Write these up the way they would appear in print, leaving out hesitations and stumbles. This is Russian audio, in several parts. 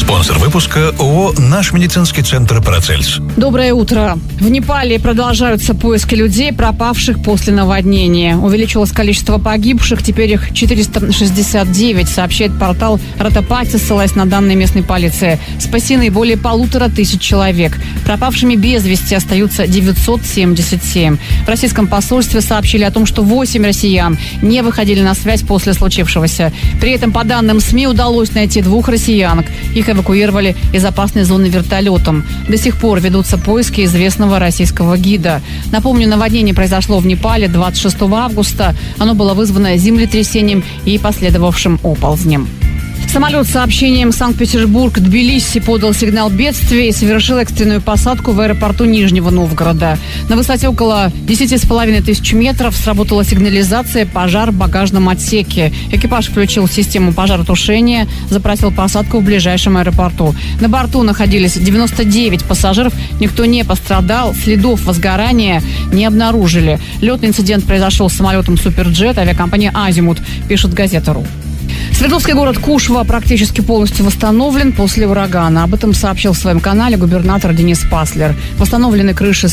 Спонсор выпуска ООО «Наш медицинский центр Парацельс». Доброе утро. В Непале продолжаются поиски людей, пропавших после наводнения. Увеличилось количество погибших, теперь их 469, сообщает портал Ратапати, ссылаясь на данные местной полиции. Спасены более 1500 человек. Пропавшими без вести остаются 977. В российском посольстве сообщили о том, что 8 россиян не выходили на связь после случившегося. При этом, по данным СМИ, удалось найти 2 россиянок. Их эвакуировали из опасной зоны вертолетом. До сих пор ведутся поиски известного российского гида. Напомню, наводнение произошло в Непале 26 августа. Оно было вызвано землетрясением и последовавшим оползнем. Самолет с сообщением Санкт-Петербург-Тбилиси подал сигнал бедствия и совершил экстренную посадку в аэропорту Нижнего Новгорода. На высоте около 10,5 тысяч метров сработала сигнализация «Пожар в багажном отсеке». Экипаж включил систему пожаротушения, запросил посадку в ближайшем аэропорту. На борту находились 99 пассажиров, никто не пострадал, следов возгорания не обнаружили. Летный инцидент произошел с самолетом «Суперджет» авиакомпании «Азимут», пишет газета.ру. Свердловский город Кушва практически полностью восстановлен после урагана. Об этом сообщил в своем канале губернатор Денис Паслер. Восстановлены крыши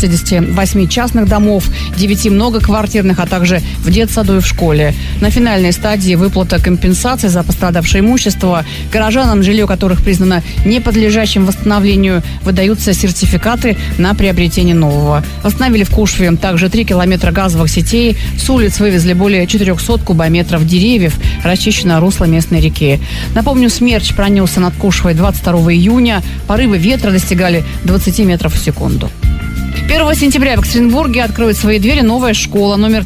168 частных домов, 9 многоквартирных, а также в детсаду и в школе. На финальной стадии выплата компенсации за пострадавшее имущество. Горожанам, жилье которых признано неподлежащим восстановлению, выдаются сертификаты на приобретение нового. Восстановили в Кушве также 3 километра газовых сетей. С улиц вывезли более 400 кубометров деревьев, расчищено русло местной реки. Напомню, смерч пронесся над Кушвой 22 июня. Порывы ветра достигали 20 метров в секунду. 1 сентября в Екатеринбурге откроет свои двери новая школа номер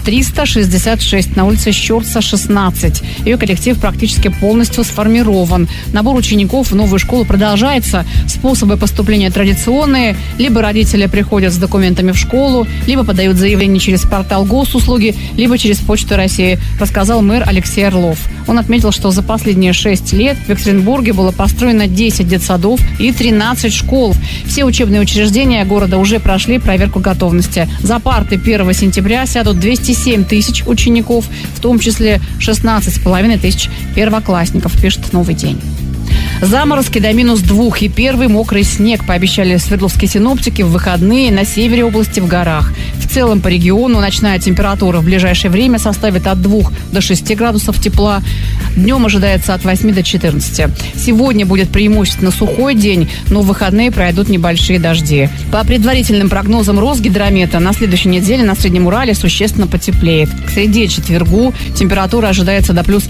366 на улице Щорса, 16. Ее коллектив практически полностью сформирован. Набор учеников в новую школу продолжается. Способы поступления традиционные. Либо родители приходят с документами в школу, либо подают заявление через портал госуслуги, либо через Почту России, рассказал мэр Алексей Орлов. Он отметил, что за последние 6 лет в Екатеринбурге было построено 10 детсадов и 13 школ. Все учебные учреждения города уже прошли проверку готовности. За парты 1 сентября сядут 207 тысяч учеников, в том числе 16,5 тысяч первоклассников, пишет «Новый день». Заморозки до -2 и первый мокрый снег, пообещали свердловские синоптики в выходные на севере области в горах. В целом по региону ночная температура в ближайшее время составит от 2 до 6 градусов тепла. Днем ожидается от 8 до 14. Сегодня будет преимущественно сухой день, но в выходные пройдут небольшие дожди. По предварительным прогнозам Росгидромета, на следующей неделе на Среднем Урале существенно потеплеет. К среде четвергу температура ожидается до плюс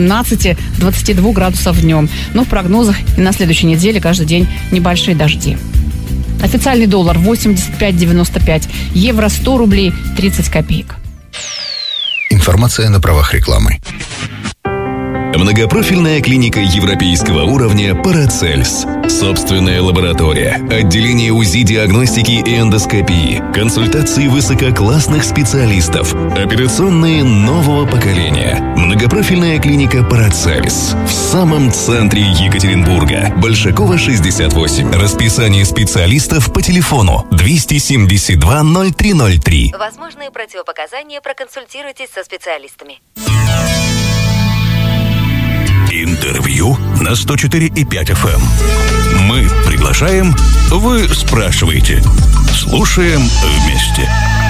18-22 градусов днем. Но в прогнозах и на следующей неделе каждый день небольшие дожди. Официальный доллар 85,95, евро 100 рублей 30 копеек. Информация на правах рекламы. Многопрофильная клиника европейского уровня «Парацельс». Собственная лаборатория, отделение УЗИ, диагностики и эндоскопии, консультации высококлассных специалистов, операционные нового поколения. Многопрофильная клиника «Парацельс» в самом центре Екатеринбурга. Большакова, 68. Расписание специалистов по телефону 272 0303. Возможные противопоказания, проконсультируйтесь со специалистами. Интервью на 104,5 FM. Мы приглашаем, вы спрашиваете. Слушаем вместе.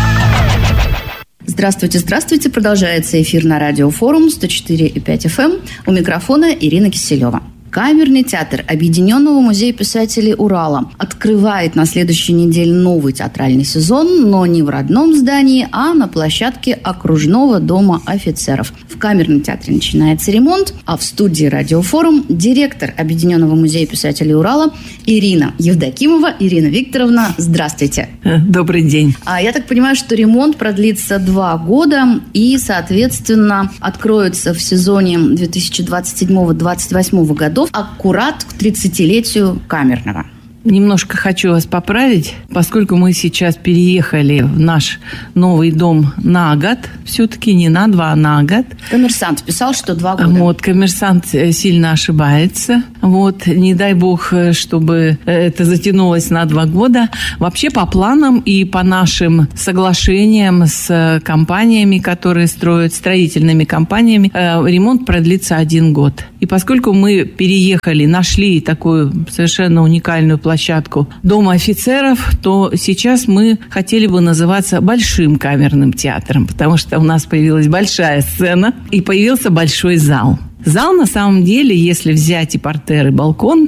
Здравствуйте. Продолжается эфир на радиофорум 104,5 FM. У микрофона Ирина Киселева. Камерный театр Объединенного музея писателей Урала открывает на следующей неделе новый театральный сезон, но не в родном здании, а на площадке окружного дома офицеров. В Камерном театре начинается ремонт, а в студии «Радиофорум» директор Объединенного музея писателей Урала Ирина Евдокимова. Ирина Викторовна, здравствуйте. Добрый день. Я так понимаю, что ремонт продлится 2 года и, соответственно, откроется в сезоне 2027-2028 годов аккурат к 30-летию Камерного. Немножко хочу вас поправить, поскольку мы сейчас переехали в наш новый дом на год, все-таки не на 2, а на год. Коммерсант писал, что 2 года. Вот, коммерсант сильно ошибается. Вот, не дай бог, чтобы это затянулось на 2 года. Вообще, по планам и по нашим соглашениям с компаниями, которые строят, строительными компаниями, ремонт продлится 1 год. И поскольку мы переехали, нашли такую совершенно уникальную площадку Дома офицеров, то сейчас мы хотели бы называться Большим камерным театром, потому что у нас появилась большая сцена и появился большой зал. Зал, на самом деле, если взять и портер, и балкон,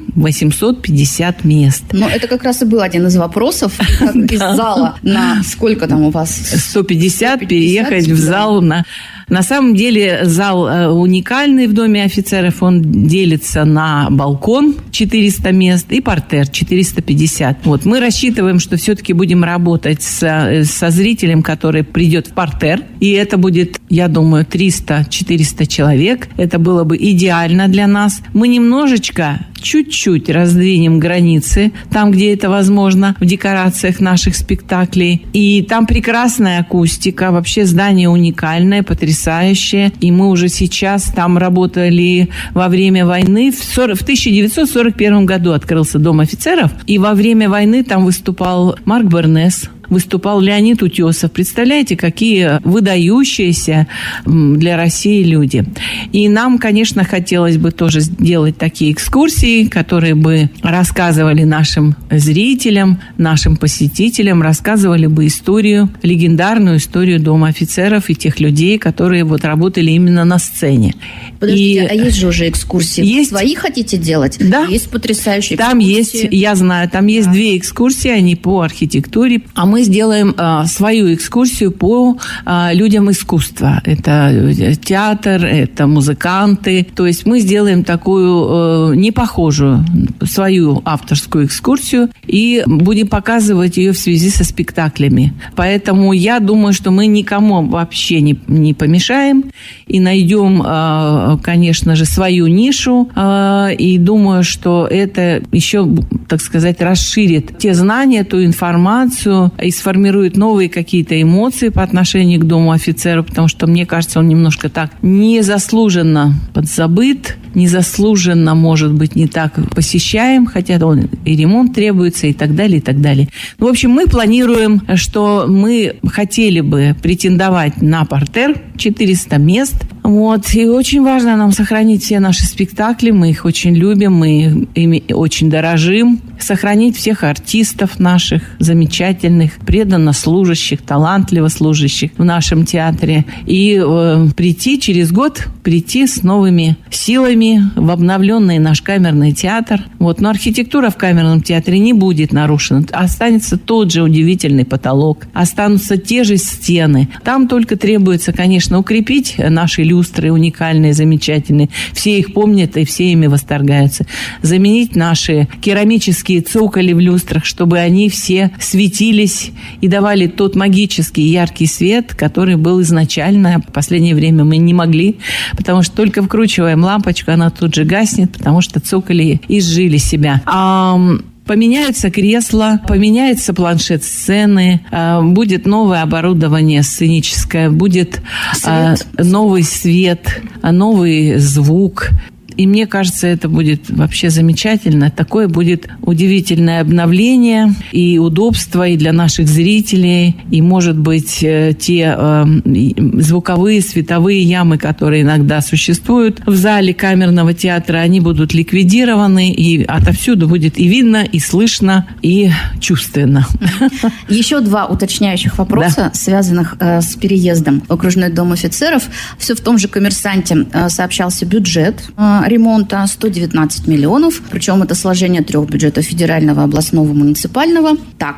850 мест. Но это как раз и был один из вопросов. Как из зала на сколько там у вас? 150 переехать в зал на... На самом деле зал уникальный в Доме офицеров. Он делится на балкон 400 мест и портер 450. Вот. Мы рассчитываем, что все-таки будем работать со зрителем, который придет в портер. И это будет, я думаю, 300-400 человек. Это было бы идеально для нас. Мы немножечко, чуть-чуть раздвинем границы там, где это возможно, в декорациях наших спектаклей. И там прекрасная акустика. Вообще здание уникальное, потрясающее. И мы уже сейчас там работали во время войны. В 1941 году открылся Дом офицеров. И во время войны там выступал Марк Бернес, выступал Леонид Утесов. Представляете, какие выдающиеся для России люди. И нам, конечно, хотелось бы тоже сделать такие экскурсии, которые бы рассказывали нашим зрителям, нашим посетителям, рассказывали бы историю, легендарную историю Дома офицеров и тех людей, которые вот работали именно на сцене. Подождите, а есть же уже экскурсии? Есть. Свои хотите делать? Да. Есть потрясающие там экскурсии? Есть, я знаю, там есть 2 экскурсии, они по архитектуре, а мы сделаем свою экскурсию по людям искусства. Это театр, это музыканты. То есть мы сделаем такую непохожую свою авторскую экскурсию и будем показывать ее в связи со спектаклями. Поэтому я думаю, что мы никому вообще не помешаем и найдем, конечно же, свою нишу. И думаю, что это еще, так сказать, расширит те знания, ту информацию и сформирует новые какие-то эмоции по отношению к Дому офицеров, потому что, мне кажется, он немножко так незаслуженно подзабыт, незаслуженно, может быть, не так посещаем, хотя он и ремонт требуется, и так далее, и так далее. В общем, мы планируем, что мы хотели бы претендовать на портер, 400 мест. Вот. И очень важно нам сохранить все наши спектакли, мы их очень любим, мы ими очень дорожим, сохранить всех артистов наших, замечательных, преданно служащих, талантливо служащих в нашем театре. И прийти через год, прийти с новыми силами в обновленный наш камерный театр. Вот. Но архитектура в камерном театре не будет нарушена. Останется тот же удивительный потолок, останутся те же стены. Там только требуется, конечно, укрепить наши люстры уникальные, замечательные. Все их помнят и все ими восторгаются. Заменить наши керамические цоколи в люстрах, чтобы они все светились и давали тот магический яркий свет, который был изначально. В последнее время мы не могли, потому что только вкручиваем лампочку, она тут же гаснет, потому что цоколи изжили себя. Поменяются кресла, поменяется планшет сцены, будет новое оборудование сценическое, будет новый свет, новый звук. И мне кажется, это будет вообще замечательно. Такое будет удивительное обновление и удобство и для наших зрителей. И, может быть, те звуковые, световые ямы, которые иногда существуют в зале камерного театра, они будут ликвидированы. И отовсюду будет и видно, и слышно, и чувственно. Еще 2 уточняющих вопроса, связанных с переездом в окружной дом офицеров. Все в том же «Коммерсанте» сообщался бюджет ремонта 119 миллионов. Причем это сложение 3 бюджетов: федерального, областного, муниципального. Так ли?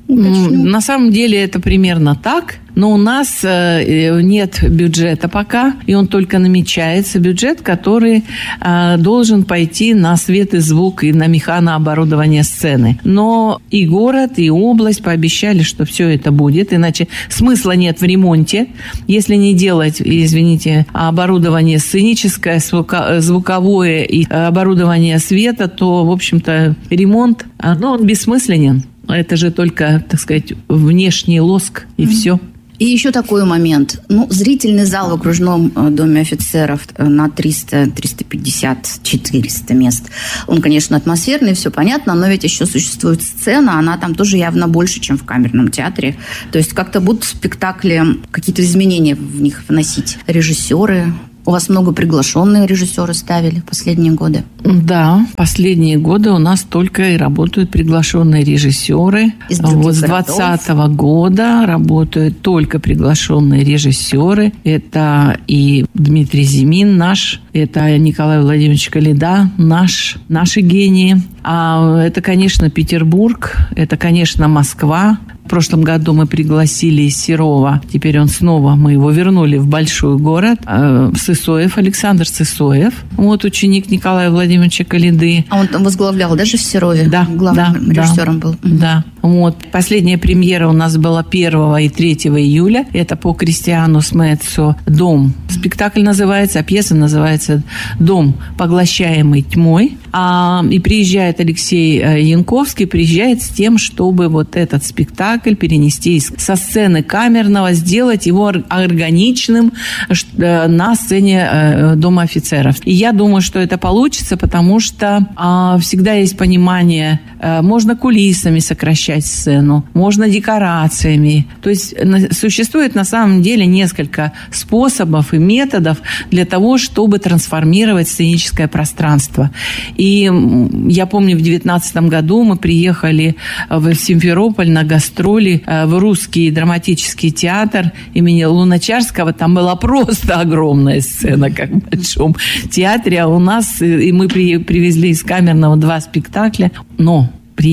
На самом деле это примерно так. Но у нас нет бюджета пока, и он только намечается. Бюджет, который должен пойти на свет и звук и на механооборудование сцены. Но и город, и область пообещали, что все это будет, иначе смысла нет в ремонте. Если не делать, извините, оборудование сценическое, звуковое и оборудование света, то, в общем-то, ремонт, он бессмысленен. Это же только, так сказать, внешний лоск, и все. И еще такой момент. Зрительный зал в окружном доме офицеров на 300, 350, 400 мест. Он, конечно, атмосферный, все понятно, но ведь еще существует сцена, она там тоже явно больше, чем в камерном театре. То есть как-то будут в спектакле какие-то изменения в них вносить режиссеры. У вас много приглашенные режиссеры ставили в последние годы? Да, последние годы у нас только и работают приглашенные режиссеры. Из других с 2020 года работают только приглашенные режиссеры. Это и Дмитрий Зимин наш, это Николай Владимирович Коляда наши гении. А это, конечно, Петербург, это, конечно, Москва. В прошлом году мы пригласили из Серова, теперь мы его вернули в большой город. Сысоев, Александр Сысоев, ученик Николая Владимировича Коляды. А он там возглавлял даже в Серове? Да. Главным режиссером был. Да. Последняя премьера у нас была 1 и 3 июля. Это по Кристиану Смеццо «Дом». Спектакль называется, а пьеса называется «Дом, поглощаемый тьмой». И приезжает Алексей Янковский, приезжает с тем, чтобы этот спектакль перенести со сцены камерного, сделать его органичным на сцене Дома офицеров. И я думаю, что это получится, потому что всегда есть понимание, можно кулисами сокращать сцену, можно декорациями. То есть существует на самом деле несколько способов и методов для того, чтобы трансформировать сценическое пространство. И я помню, в 2019 году мы приехали в Симферополь на гастроли в Русский драматический театр имени Луначарского. Там была просто огромная сцена, как в Большом театре. А у нас, и мы привезли из камерного 2 спектакля. Но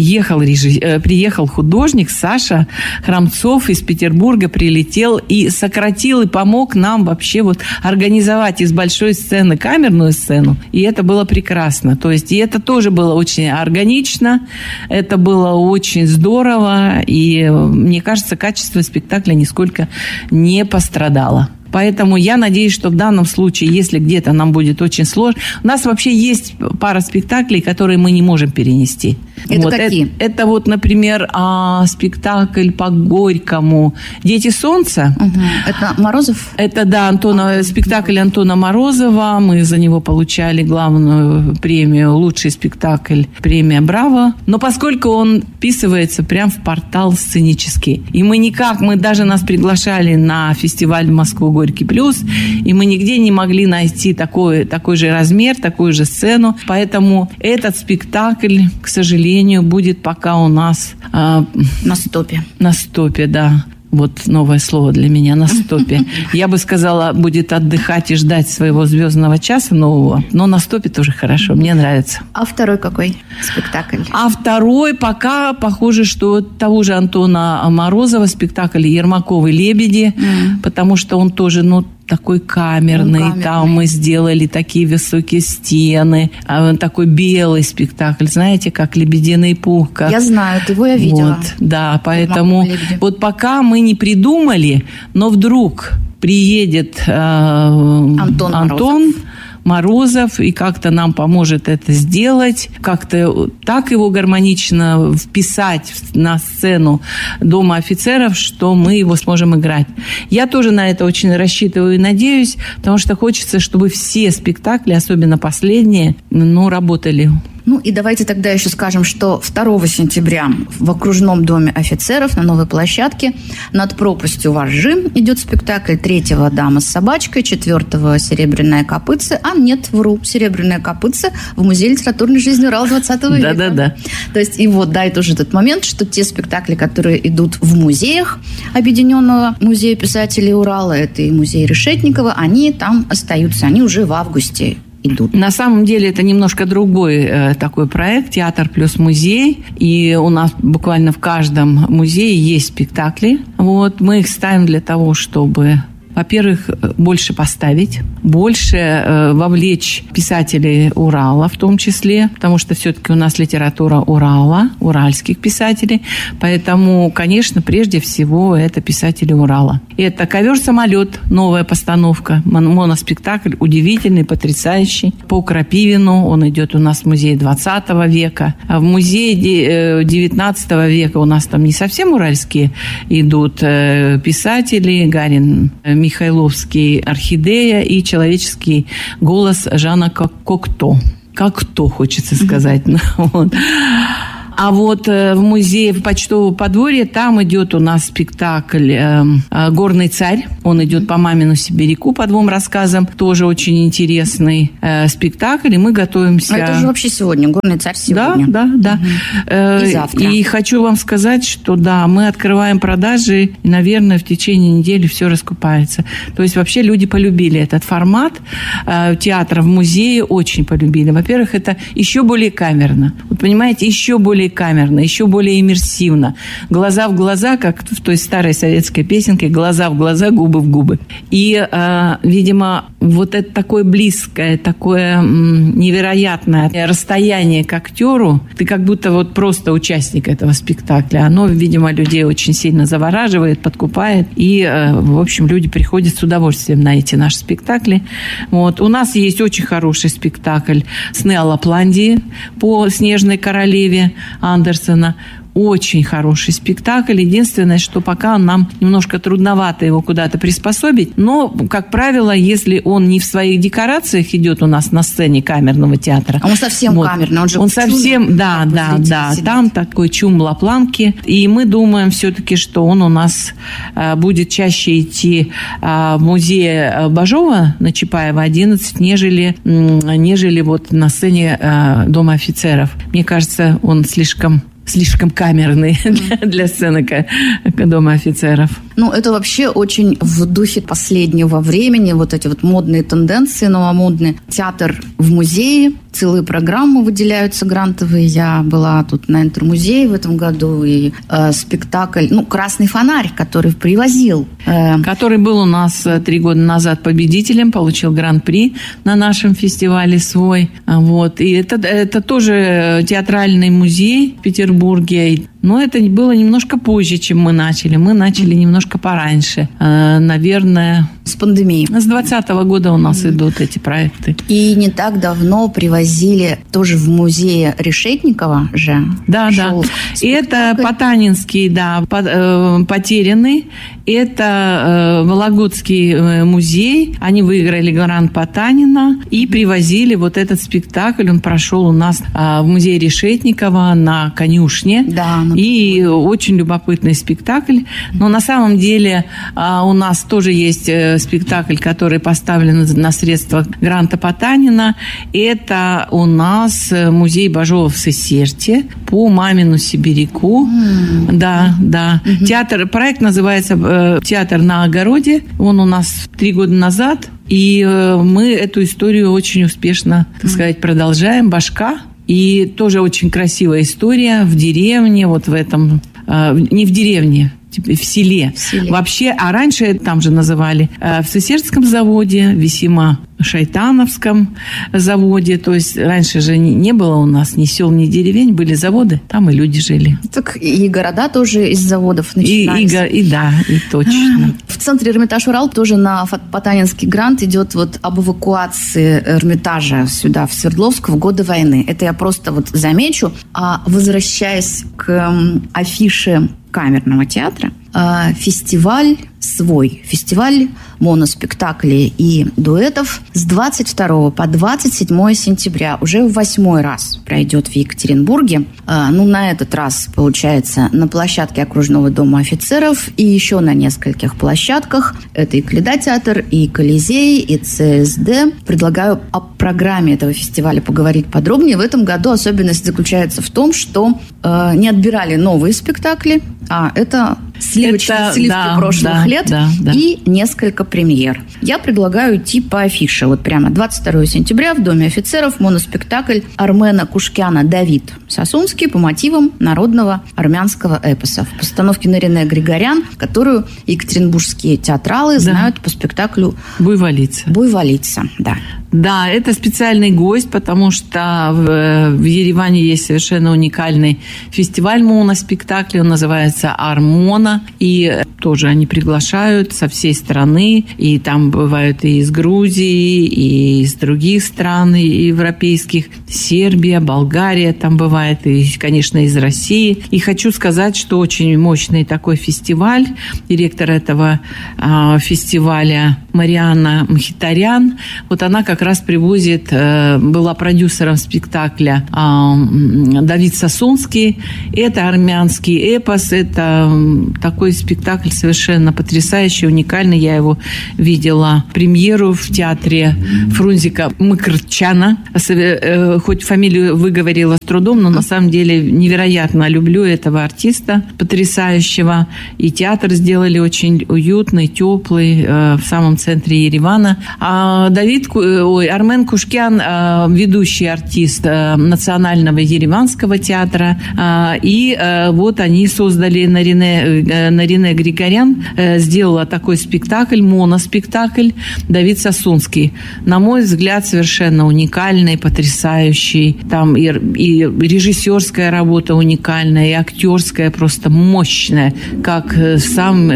приехал художник Саша Храмцов из Петербурга, прилетел и сократил, и помог нам вообще организовать из большой сцены камерную сцену. И это было прекрасно. То есть, и это тоже было очень органично, это было очень здорово, и, мне кажется, качество спектакля нисколько не пострадало. Поэтому я надеюсь, что в данном случае, если где-то нам будет очень сложно... У нас вообще есть пара спектаклей, которые мы не можем перенести. Это какие? Это например, спектакль по Горькому «Дети солнца». Угу. Это Морозов? Это, да, спектакль Антона Морозова. Мы за него получали главную премию «Лучший спектакль», премия «Браво». Но поскольку он вписывается прямо в портал сценический, и мы даже нас приглашали на фестиваль в Москву «Горький плюс», и мы нигде не могли найти такой же размер, такую же сцену. Поэтому этот спектакль, к сожалению, будет пока у нас... на стопе. На стопе, да. Новое слово для меня, на стопе. Я бы сказала, будет отдыхать и ждать своего звездного часа нового. Но на стопе тоже хорошо, мне нравится. А второй какой спектакль? А второй пока похоже, что того же Антона Морозова спектакль «Ермаковы лебеди», потому что он тоже, такой камерный. Там мы сделали такие высокие стены, такой белый спектакль, знаете, как «Лебединый пух». Я знаю, его я видела. Да, поэтому пока мы не придумали, но вдруг приедет Антон Морозов и как-то нам поможет это сделать, как-то так его гармонично вписать на сцену Дома офицеров, что мы его сможем играть. Я тоже на это очень рассчитываю и надеюсь, потому что хочется, чтобы все спектакли, особенно последние, работали. И давайте тогда еще скажем, что 2 сентября в окружном доме офицеров на новой площадке «Над пропастью воржи» идет спектакль, 3-го «Дама с собачкой», 4-го «Серебряная копытце». Нет, вру, «Серебряная копытце» в Музее литературной жизни Урала 20 века. Да. То есть, и тоже этот момент, что те спектакли, которые идут в музеях Объединенного музея писателей Урала, это и музей Решетникова, они там остаются, они уже в августе идут? На самом деле это немножко другой такой проект «Театр плюс музей». И у нас буквально в каждом музее есть спектакли. Вот, мы их ставим для того, чтобы... Во-первых, больше поставить, больше вовлечь писателей Урала в том числе, потому что все-таки у нас литература Урала, уральских писателей. Поэтому, конечно, прежде всего это писатели Урала. Это «Ковер-самолет», новая постановка, моноспектакль удивительный, потрясающий. По Крапивину, он идет у нас в музее 20 века. А в музее 19 века у нас там не совсем уральские идут писатели, Гарин, Михайловский «Орхидея» и «Человеческий голос» Жана Кокто. Как-то, хочется сказать. А вот в музее в Почтовом подворье там идет у нас спектакль «Горный царь». Он идет по «Мамину Сибиряку» по 2 рассказам. Тоже очень интересный спектакль. И мы готовимся... Это же вообще сегодня. «Горный царь» сегодня. Да. И завтра. И хочу вам сказать, что да, мы открываем продажи, и, наверное, в течение недели все раскупается. То есть вообще люди полюбили этот формат театра в музее, очень полюбили. Во-первых, это еще более камерно. Вот понимаете, еще более камерно, еще более иммерсивно. Глаза в глаза, как в той старой советской песенке, глаза в глаза, губы в губы. И, видимо, вот это такое близкое, такое невероятное расстояние к актеру, ты как будто вот просто участник этого спектакля. Оно, видимо, людей очень сильно завораживает, подкупает. И, в общем, люди приходят с удовольствием на эти наши спектакли. Вот. У нас есть очень хороший спектакль «Сны о Лапландии» по «Снежной королеве» Андерсона. Очень хороший спектакль. Единственное, что пока нам немножко трудновато его куда-то приспособить. Но, как правило, если он не в своих декорациях идет у нас на сцене камерного театра. А он совсем камерный. Он совсем, да. Там такой чум Лапланки. И мы думаем все-таки, что он у нас будет чаще идти в музее Бажова на Чапаева 11, нежели вот на сцене Дома офицеров. Мне кажется, он слишком камерный для сцены Дома офицеров. Ну, это вообще очень в духе последнего времени, вот эти вот модные тенденции новомодные. Театр в музее, целые программы выделяются грантовые. Я была тут на Интермузее в этом году, и спектакль, «Красный фонарь», который привозил. Который был у нас 3 года назад победителем, получил гран-при на нашем фестивале свой. Вот. И это тоже театральный музей в Петербурге. Но это было немножко позже, чем мы начали. Мы начали немножко пораньше. Наверное... С пандемией. С 2020 года у нас идут эти проекты. И не так давно привозили тоже в музее Решетникова же. Да. И это Потанинский, потерянный. Это Вологодский музей. Они выиграли грант Потанина и привозили вот этот спектакль. Он прошел у нас в музее Решетникова на конюшне. Да. И очень любопытный спектакль. Но на самом деле у нас тоже есть спектакль, который поставлен на средства гранта Потанина. Это у нас музей Бажова в Сесерте по «Мамину Сибиряку». Да. Проект называется «Театр на огороде». Он у нас 3 года назад. И мы эту историю очень успешно, так сказать, продолжаем. Башка. И тоже очень красивая история в деревне, вот в этом... Не в деревне, в селе. Вообще, а раньше там же называли в Сесертском заводе, Весьма Шайтановском заводе. То есть раньше же не было у нас ни сел, ни деревень, были заводы, там и люди жили. Так и города тоже из заводов начинались. И точно. В центре Эрмитаж Урал тоже на Потанинский грант идет вот об эвакуации Эрмитажа сюда, в Свердловск, в годы войны. Это я просто вот замечу. А возвращаясь к афише камерного театра, фестиваль свой. Фестиваль моноспектаклей и дуэтов с 22 по 27 сентября уже в 8-й раз пройдет в Екатеринбурге. На этот раз, получается, на площадке Окружного дома офицеров и еще на нескольких площадках. Это и Кледа-театр, и Колизей, и ЦСД. Предлагаю о программе этого фестиваля поговорить подробнее. В этом году особенность заключается в том, что не отбирали новые спектакли, а это сливки прошлых лет и несколько премьер. Я предлагаю идти по афише. Вот прямо 22 сентября в Доме офицеров моноспектакль Армена Кушкяна «Давид Сосунский» по мотивам народного армянского эпоса. В постановке Нарине Григорян, которую екатеринбургские театралы знают по спектаклю «Буйволица». Да. Да, это специальный гость, потому что в Ереване есть совершенно уникальный фестиваль моноспектаклей. Он называется «Армона». И тоже они приглашают со всей страны. И там бывают и из Грузии, и из других стран европейских. Сербия, Болгария там бывает. И, конечно, из России. И хочу сказать, что очень мощный такой фестиваль. Директор этого фестиваля Марианна Мхитарян. Вот она как раз привозит, была продюсером спектакля «Давид Сосунский». Это армянский эпос, это такой спектакль совершенно потрясающий, уникальный. Я его видела премьеру в театре Фрунзика Мкртчяна. Хоть фамилию выговорила с трудом, но на самом деле невероятно люблю этого артиста потрясающего. И театр сделали очень уютный, теплый, в самом центре Еревана. Армен Кушкян, ведущий артист Национального ереванского театра. И вот они создали, Нарине Григорян сделала такой спектакль, моноспектакль «Давид Сосунский». На мой взгляд, совершенно уникальный, потрясающий. Там и режиссерская работа уникальная, и актерская просто мощная, как сам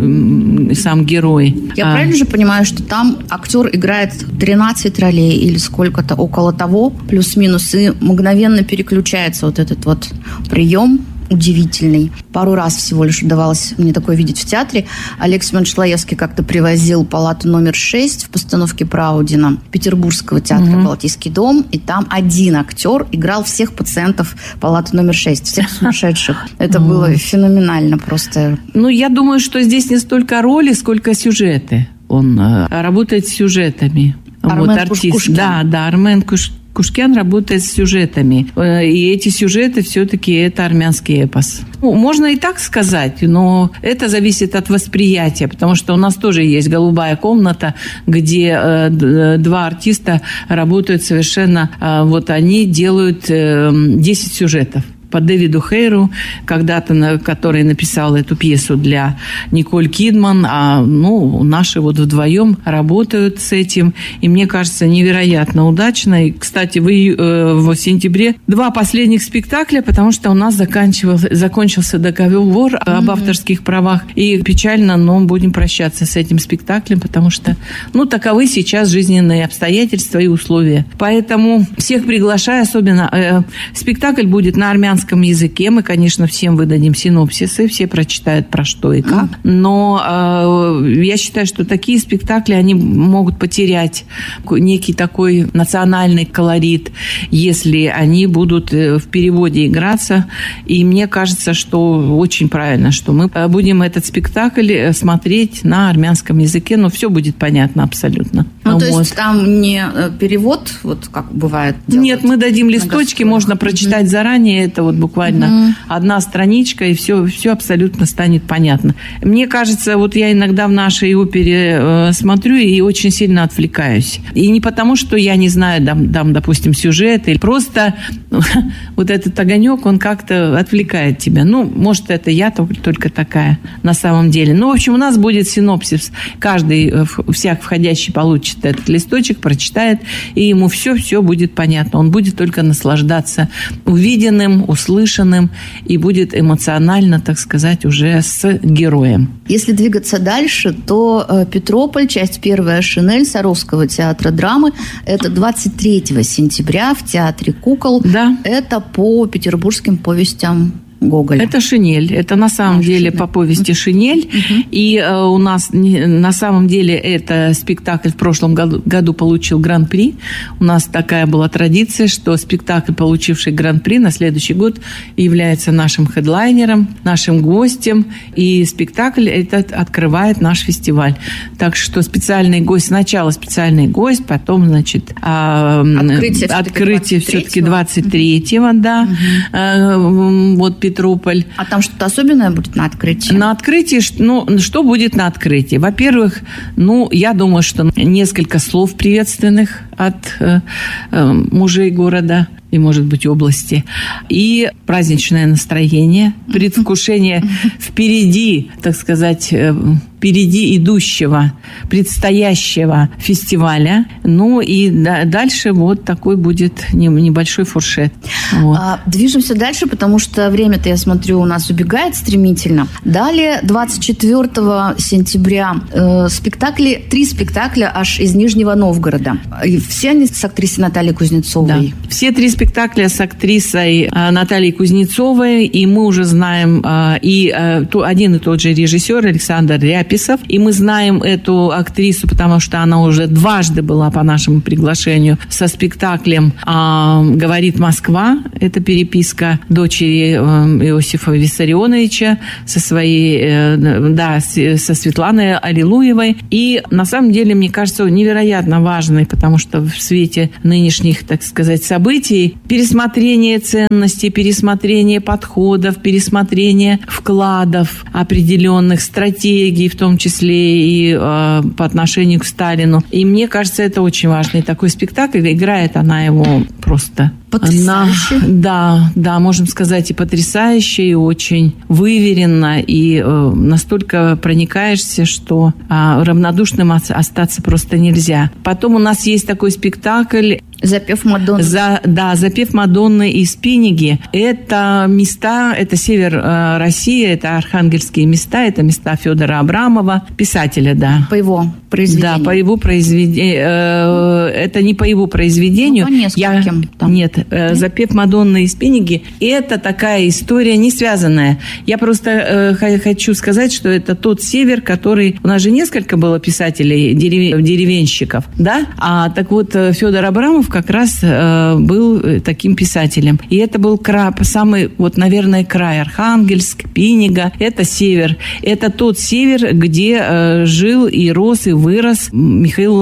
герой. Я правильно же понимаю, что там актер играет 13 ролей или сколько-то, около того, плюс-минус, и мгновенно переключается вот этот вот прием удивительный. Пару раз всего лишь удавалось мне такое видеть в театре. Олег Семенович Шлаевский как-то привозил палату номер 6 в постановке Праудина Петербургского театра «Балтийский дом», и там один актер играл всех пациентов палаты номер 6, всех сумасшедших. Это было феноменально просто. Я думаю, что здесь не столько роли, сколько сюжеты. Он работает с сюжетами. Армен Кушкян. Да, Армен Кушкян работает с сюжетами. И эти сюжеты все-таки это армянский эпос. Можно и так сказать, но это зависит от восприятия, потому что у нас тоже есть «Голубая комната», где два артиста работают совершенно... Вот они делают 10 сюжетов. По Дэвиду Хейру, когда-то, который написал эту пьесу для Николь Кидман, наши вот вдвоем работают с этим, и мне кажется, невероятно удачно. И, кстати, в сентябре 2 последних спектакля, потому что у нас закончился договор об авторских правах, и печально, но будем прощаться с этим спектаклем, потому что, таковы сейчас жизненные обстоятельства и условия. Поэтому всех приглашаю, особенно спектакль будет на армянском языке. Мы, конечно, всем выдадим синопсисы, все прочитают про что и как. Но я считаю, что такие спектакли, они могут потерять некий такой национальный колорит, если они будут в переводе играться. И мне кажется, что очень правильно, что мы будем этот спектакль смотреть на армянском языке, но все будет понятно абсолютно. То есть там не перевод, вот как бывает? Нет, мы дадим листочки, можно прочитать заранее, это вот буквально одна страничка, и все абсолютно станет понятно. Мне кажется, вот я иногда в нашей опере смотрю и очень сильно отвлекаюсь. И не потому, что я не знаю, там, допустим, сюжет, или просто вот этот огонек, он как-то отвлекает тебя. Может, это я только такая на самом деле. В общем, у нас будет синопсис. Каждый, всяк входящий, получит этот листочек, прочитает, и ему все будет понятно. Он будет только наслаждаться увиденным, услышанным, и будет эмоционально, так сказать, уже с героем. Если двигаться дальше, то Петрополь, часть 1, «Шинель» Саровского театра драмы. Это 23 сентября в Театре кукол. Да. Это по петербургским повестям Гоголя. Это «Шинель». Это на самом деле по повести «Шинель». И у нас на самом деле это спектакль в прошлом году получил гран-при. У нас такая была традиция, что спектакль, получивший гран-при, на следующий год является нашим хедлайнером, нашим гостем. И спектакль этот открывает наш фестиваль. Так что специальный гость, сначала специальный гость, потом, значит, открытие все-таки 23-го, да. Вот Метрополь. А там что-то особенное будет на открытии? На открытии, что будет на открытии? Во-первых, я думаю, что несколько слов приветственных от мужей города и, может быть, области. И праздничное настроение, предвкушение впереди, так сказать, впереди идущего, предстоящего фестиваля. И дальше вот такой будет небольшой фуршет. Вот. Движемся дальше, потому что время-то, я смотрю, у нас убегает стремительно. Далее, 24 сентября, 3 спектакля аж из Нижнего Новгорода. И все они с актрисой Натальей Кузнецовой. Да. Все 3 спектакля с актрисой Натальей Кузнецовой, и мы уже знаем один и тот же режиссер Александр Ряписов, и мы знаем эту актрису, потому что она уже дважды была по нашему приглашению со спектаклем «Говорит Москва». Это переписка дочери Иосифа Виссарионовича со Светланой Аллилуевой. И на самом деле, мне кажется, невероятно важной, потому что в свете нынешних, так сказать, событий, пересмотрение ценностей, пересмотрение подходов, пересмотрение вкладов определенных, стратегий, в том числе и по отношению к Сталину. И мне кажется, это очень важный такой спектакль. Играет она его просто... Потрясающе. Да, можем сказать, и потрясающе, и очень выверенно, и настолько проникаешься, что равнодушным остаться просто нельзя. Потом у нас есть такой спектакль «Запев Мадонны». «Запев Мадонны» из Пиниги. Это места, это север России, это архангельские места, это места Федора Абрамова, писателя, да. По его произведению. Да, по его произведению. Это не по его произведению. По нескольким. Нет, «Запев Мадонны» из Пиниги – это такая история не связанная. Я просто хочу сказать, что это тот север, который... У нас же несколько было писателей, деревенщиков, да? Так вот, Федор Абрамов как раз был таким писателем. И это был самый, наверное, край. Архангельск, Пинига – это север. Это тот север, где жил и рос, и вырос Михаил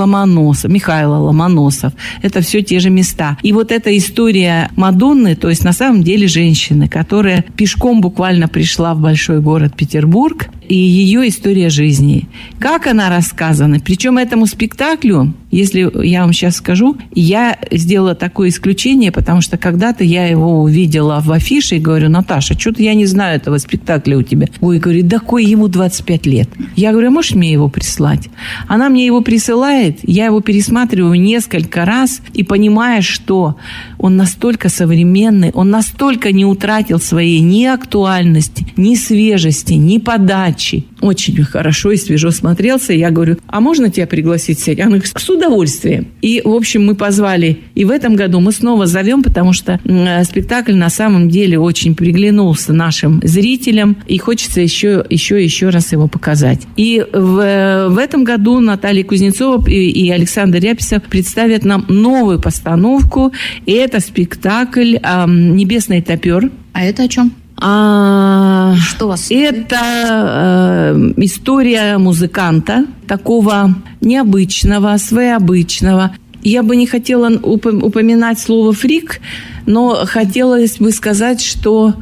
Ломоносов. Это все те же места. И вот эта история Мадонны, то есть на самом деле женщины, которая пешком буквально пришла в большой город Петербург, и ее история жизни. Как она рассказана? Причем этому спектаклю, если я вам сейчас скажу, я сделала такое исключение, потому что когда-то я его увидела в афише и говорю: Наташа, что-то я не знаю этого спектакля у тебя. Ой, говорит, да кой ему 25 лет. Я говорю, можешь мне его прислать? Она мне его присылает, я его пересматриваю несколько раз и понимаю, что он настолько современный, он настолько не утратил своей ни актуальности, ни свежести, ни подачи. Очень хорошо и свежо смотрелся. Я говорю, а можно тебя пригласить сядь? Она говорит, с удовольствием. И, в общем, мы позвали. И в этом году мы снова зовем, потому что спектакль на самом деле очень приглянулся нашим зрителям. И хочется еще раз его показать. И в этом году Наталья Кузнецова и Александр Ряписов представят нам новую постановку. И это спектакль «Небесный топер». А это о чем? Что у вас? Это история музыканта, такого необычного, своеобычного. Я бы не хотела упоминать слово «фрик», но хотелось бы сказать, что...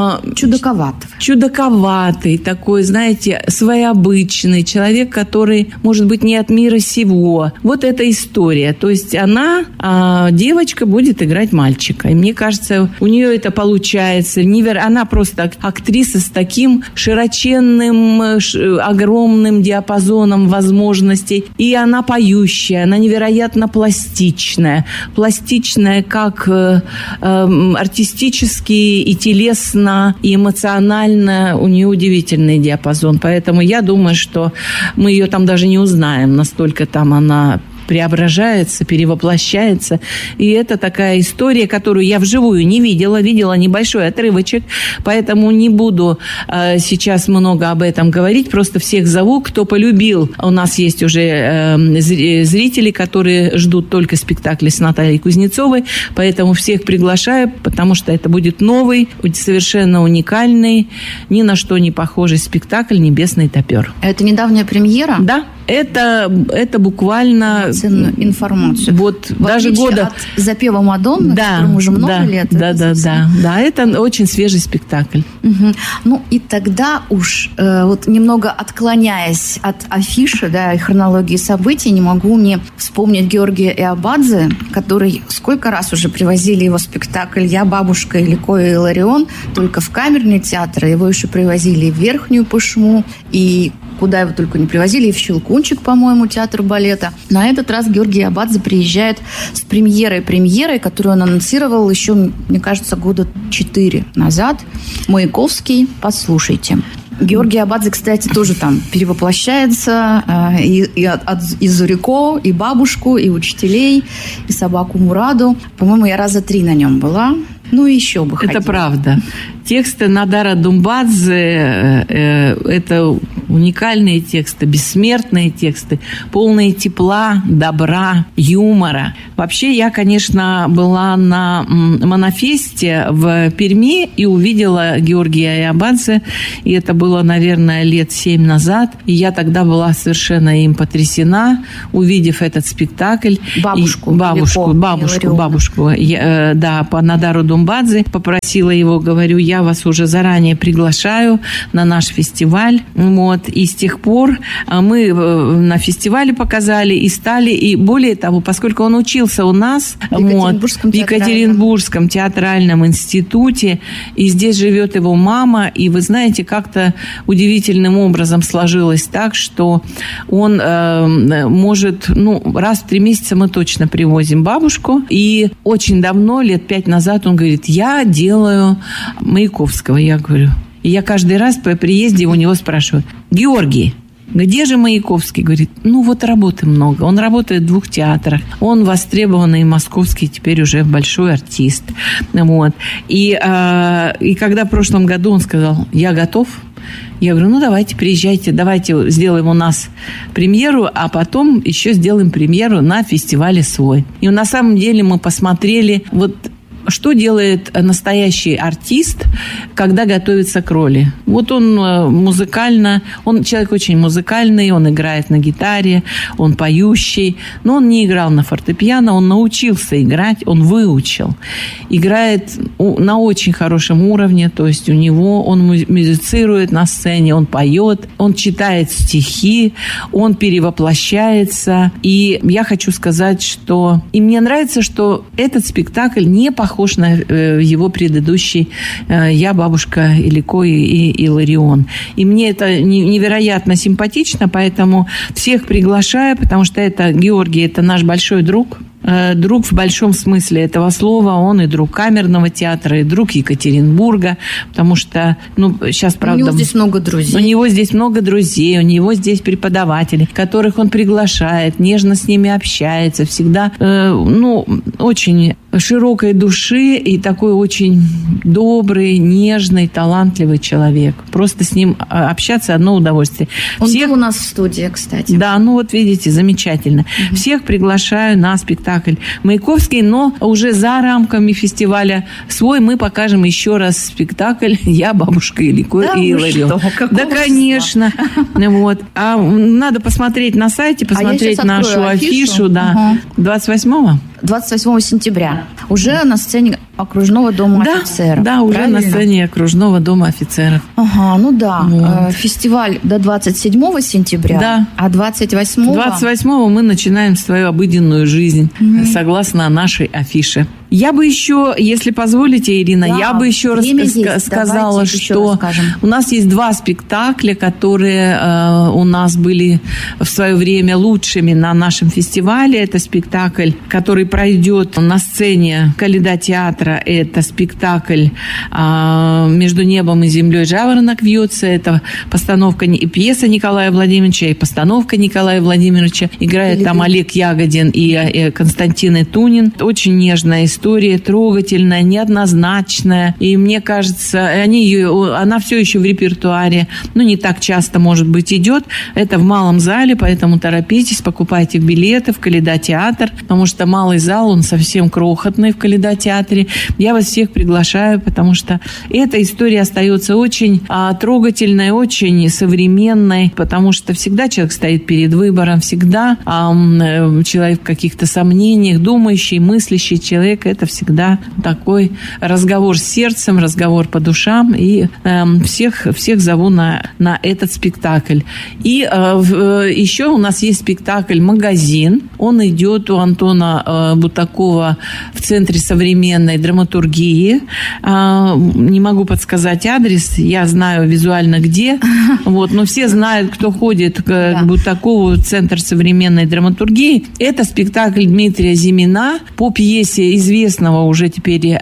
Чудаковатый такой, знаете, своеобычный человек, который, может быть, не от мира сего. Вот эта история. То есть она, девочка, будет играть мальчика. И мне кажется, у нее это получается. Она просто актриса с таким широченным, огромным диапазоном возможностей. И она поющая, она невероятно пластичная. Пластичная как... артистически и телесно, и эмоционально у нее удивительный диапазон. Поэтому я думаю, что мы ее там даже не узнаем, настолько там она преображается, перевоплощается. И это такая история, которую я вживую не видела. Видела небольшой отрывочек, поэтому не буду сейчас много об этом говорить. Просто всех зову, кто полюбил. У нас есть уже зрители, которые ждут только спектакли с Натальей Кузнецовой, поэтому всех приглашаю, потому что это будет новый, совершенно уникальный, ни на что не похожий спектакль «Небесный топер». Это недавняя премьера? Да. Это буквально... Ценную информацию. Вот в даже года... от «Запева Мадонны», которому уже много лет. Да, это очень свежий спектакль. Угу. Ну, и тогда уж, вот немного отклоняясь от афиши, да, и хронологии событий, не могу не вспомнить Георгия Иабадзе, который сколько раз уже привозили его спектакль «Я, бабушка, Илико и Иларион», только в камерный театр, его еще привозили и в Верхнюю Пышму, и куда его только не привозили, и в Щелкунчик, по-моему, театр балета. На этот раз Георгий Иабадзе приезжает с премьерой, которую он анонсировал еще, мне кажется, года 4 назад. Маяковский, послушайте. Георгий Иабадзе, кстати, тоже там перевоплощается и Зурико, и бабушку, и учителей, и собаку Мураду. По-моему, я раза 3 на нем была. Ну, еще бы ходила. Это правда. Тексты Надара Думбадзе это уникальные тексты, бессмертные тексты, полные тепла, добра, юмора. Вообще, я, конечно, была на Монофесте в Перми и увидела Георгия Иабадзе, и это было, наверное, лет 7 назад. И я тогда была совершенно им потрясена, увидев этот спектакль. Бабушку, по Надару Думбадзе. Попросила его, говорю, я вас уже заранее приглашаю на наш фестиваль. Вот. И с тех пор мы на фестивале показали и стали, и более того, поскольку он учился у нас в Екатеринбургском театральном институте, и здесь живет его мама, и вы знаете, как-то удивительным образом сложилось так, что он может, раз в 3 месяца мы точно привозим бабушку, и очень давно, лет 5 назад, он говорит, я делаю Маяковского, я говорю. И я каждый раз по приезде у него спрашиваю, Георгий, где же Маяковский? Говорит, работы много. Он работает в 2 театрах. Он востребованный московский теперь уже большой артист. Вот. И когда в прошлом году он сказал, я готов, я говорю, давайте, приезжайте, давайте сделаем у нас премьеру, а потом еще сделаем премьеру на фестивале свой. И на самом деле мы посмотрели, что делает настоящий артист, когда готовится к роли. Вот он музыкально, он человек очень музыкальный, он играет на гитаре, он поющий, но он не играл на фортепиано, он научился играть, он выучил. Играет на очень хорошем уровне, то есть у него, он музицирует на сцене, он поет, он читает стихи, он перевоплощается. И я хочу сказать, что... И мне нравится, что этот спектакль не похож на его предыдущий «Я, бабушка, Илико и Иларион». И мне это невероятно симпатично, поэтому всех приглашаю, потому что это Георгий, это наш большой друг. Друг в большом смысле этого слова, он и друг камерного театра, и друг Екатеринбурга, потому что, сейчас, правда... У него здесь много друзей. У него здесь много друзей, у него здесь преподаватели, которых он приглашает, нежно с ними общается, всегда, очень широкой души и такой очень добрый, нежный, талантливый человек. Просто с ним общаться одно удовольствие. Он был у нас в студии, кстати. Да, видите, замечательно. Угу. Всех приглашаю на спектакль Маяковский, но уже за рамками фестиваля свой мы покажем еще раз спектакль «Я, бабушка, Илико и Иларион». Да, конечно. А надо посмотреть на сайте, посмотреть нашу афишу. Да. 28 сентября. Уже на сцене окружного дома офицеров. Да, уже правильно? На сцене окружного дома офицеров. Ага, Фестиваль до 27 сентября, да. А 28-го... 28-го мы начинаем свою обыденную жизнь, согласно нашей афише. Я бы еще, если позволите, Ирина, я бы еще сказала, что у нас есть 2 спектакля, которые у нас были в свое время лучшими на нашем фестивале. Это спектакль, который пройдет на сцене Калейда театра. Это спектакль «Между небом и землей жаворонок вьется». Это постановка и пьеса Николая Владимировича, и постановка Николая Владимировича. Играет там Олег Ягодин и Константин Итунин. Очень нежная история, трогательная, неоднозначная. И мне кажется, она все еще в репертуаре. Не так часто, может быть, идет. Это в малом зале, поэтому торопитесь, покупайте билеты в Калейда театр, потому что малый зал, он совсем крохотный в Калейда театре. Я вас всех приглашаю, потому что эта история остается очень трогательной, очень современной, потому что всегда человек стоит перед выбором, всегда человек в каких-то сомнениях, думающий, мыслящий человек, это всегда такой разговор с сердцем, разговор по душам, и всех зову на этот спектакль. И еще у нас есть спектакль «Магазин». Он идет у Антона Бутакова в Центре современной драматургии. Не могу подсказать адрес, я знаю визуально где. Вот, но все знают, кто ходит к Бутакову в Центр современной драматургии. Это спектакль Дмитрия Зимина по пьесе известного уже теперь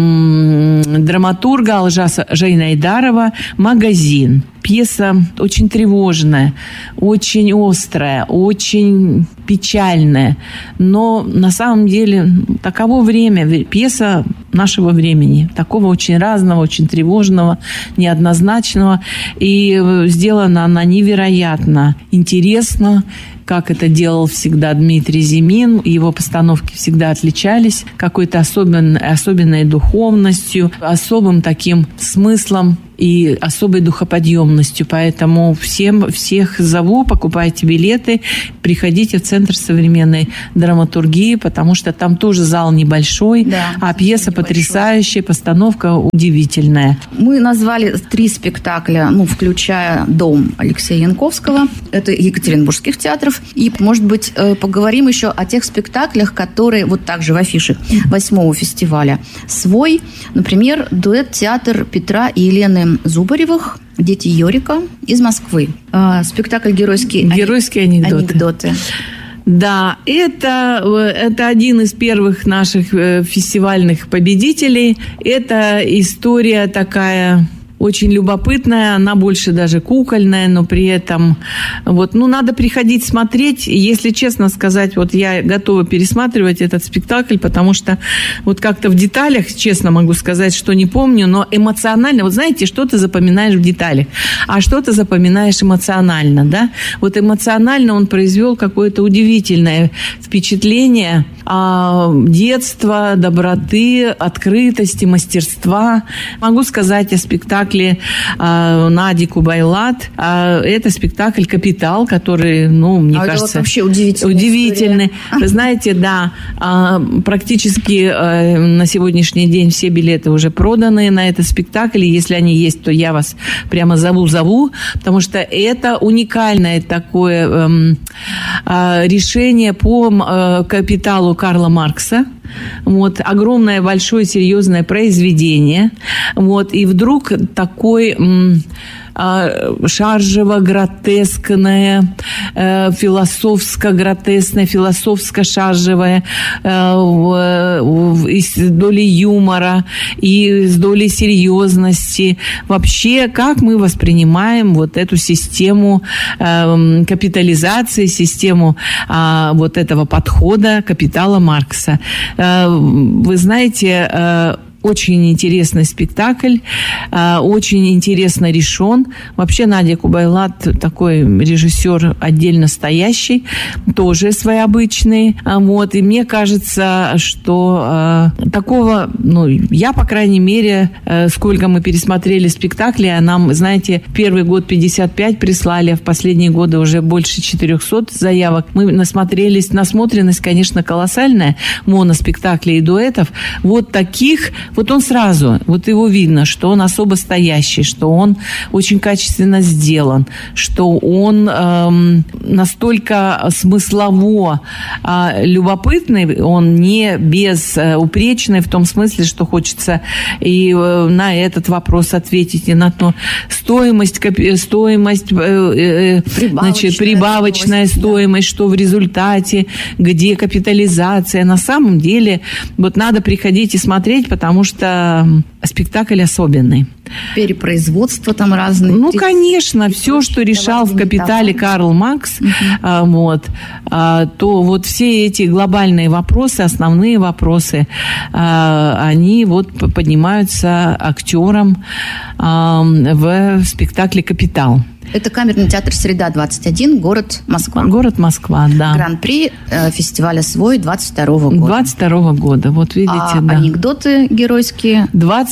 драматурга Алжаса Жайнайдарова «Магазин». Пьеса очень тревожная, очень острая, очень печальная. Но на самом деле таково время, пьеса нашего времени. Такого очень разного, очень тревожного, неоднозначного. И сделана она невероятно интересно, как это делал всегда Дмитрий Зимин. Его постановки всегда отличались какой-то особенной духовностью, особым таким смыслом и особой духоподъемностью. Поэтому всех зову, покупайте билеты, приходите в Центр современной драматургии, потому что там тоже зал небольшой, а пьеса потрясающая, постановка удивительная. Мы назвали 3 спектакля, включая «Дом» Алексея Янковского. Это екатеринбургских театров. И, может быть, поговорим еще о тех спектаклях, которые вот также в афише 8-го фестиваля «Свой». Например, дуэт-театр Петра и Елены Зубаревых «Дети Йорика» из Москвы. Спектакль «Геройские анекдоты». Да, это один из первых наших фестивальных победителей. Это история такая очень любопытная, она больше даже кукольная, но при этом надо приходить смотреть. Если честно сказать, я готова пересматривать этот спектакль, потому что как-то в деталях, честно могу сказать, что не помню, но эмоционально, знаете, что ты запоминаешь в деталях, а что ты запоминаешь эмоционально, да? Эмоционально он произвел какое-то удивительное впечатление детства, доброты, открытости, мастерства. Могу сказать о спектакле Нади Кубайлат. Это спектакль «Капитал», который, мне кажется, вообще удивительный. Вы знаете, практически на сегодняшний день все билеты уже проданы на этот спектакль. И если они есть, то я вас прямо зову, потому что это уникальное такое решение по «Капиталу» Карла Маркса. Огромное, большое, серьезное произведение. И вдруг такой шаржево-гротескное, философско-гротескное, философско-шаржевое, с долей юмора и с долей серьезности. Вообще, как мы воспринимаем эту систему капитализации, систему этого подхода капитала Маркса. Вы знаете, очень интересный спектакль, очень интересно решен. Вообще Надя Кубайлат такой режиссер отдельно стоящий, тоже своеобычный. И мне кажется, что такого, я, по крайней мере, сколько мы пересмотрели спектакли, а нам, знаете, первый год 55 прислали, а в последние годы уже больше 400 заявок. Мы насмотрелись, насмотренность, конечно, колоссальная, моноспектаклей и дуэтов. Таких он сразу, его видно, что он особо стоящий, что он очень качественно сделан, что он настолько смыслово любопытный, он не безупречный в том смысле, что хочется и на этот вопрос ответить, и на то стоимость, прибавочная стоимость, что в результате, где капитализация. На самом деле, надо приходить и смотреть, потому что спектакль особенный. Перепроизводство там разные. Ну, конечно, все, что решал в «Капитале» Карл Маркс, то вот все эти глобальные вопросы, основные вопросы, они вот поднимаются актером в спектакле «Капитал». Это камерный театр «Среда-21», город Москва. Город Москва, да. Гран-при фестиваля «Свой» 22-го года. 22-го года, вот видите, да. Анекдоты геройские?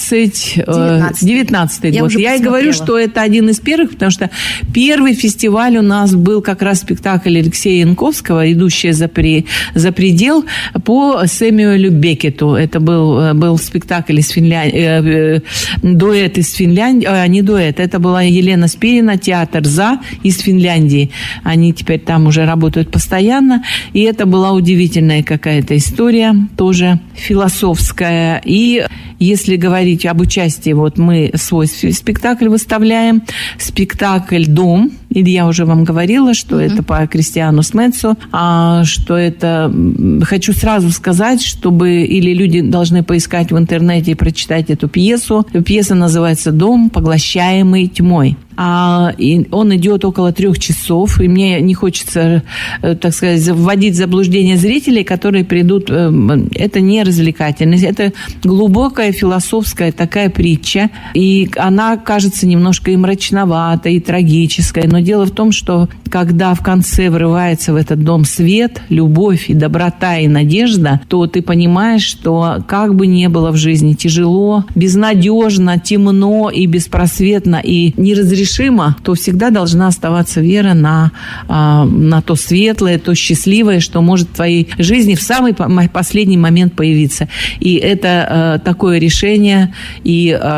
19-й год. Я и говорю, что это один из первых, потому что первый фестиваль у нас был как раз спектакль Алексея Янковского «Идущая за предел» по Сэмюэлю Беккету. Это был спектакль из Финляндии, дуэт из Финляндии, не дуэт, это была Елена Спирина, театр «За» из Финляндии. Они теперь там уже работают постоянно. И это была удивительная какая-то история, тоже философская. И если говорить об участии, вот мы свой спектакль выставляем. Спектакль «Дом». Или я уже вам говорила, что это по Кристиану Смецу, что это... Хочу сразу сказать, чтобы... Или люди должны поискать в интернете и прочитать эту пьесу. Пьеса называется «Дом, поглощаемый тьмой». И он идет около 3 часов, и мне не хочется, так сказать, вводить в заблуждение зрителей, которые придут. Это не развлекательность, это глубокая философская такая притча, и она кажется немножко и мрачноватой, и трагической, но дело в том, что когда в конце врывается в этот дом свет, любовь и доброта и надежда, то ты понимаешь, что как бы ни было в жизни тяжело, безнадежно, темно и беспросветно, и неразрешимо, то всегда должна оставаться вера на то светлое, то счастливое, что может в твоей жизни в самый последний момент появиться. И это такое решение, и